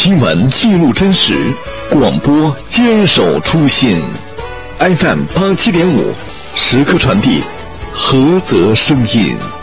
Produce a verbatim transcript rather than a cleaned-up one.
新闻记录真实，广播坚守初心。F M 八七点五，时刻传递菏泽声音。